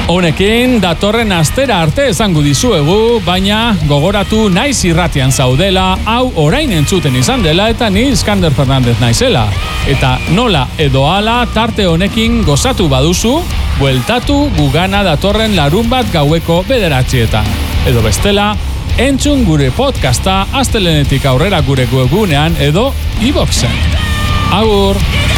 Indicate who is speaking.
Speaker 1: Honekin, datorren astera arte esango dizuegu, baina gogoratu naiz irratian zaudela, hau orain entzuten izan dela eta ni Iskander Fernandez naizela. Eta nola edo hala tarte honekin gozatu baduzu, bueltatu gugana datorren larunbat gaueko 9:00. Edo bestela, entzun gure podcasta astelehenetik aurrera gure webgunean edo iVooxen. Agur!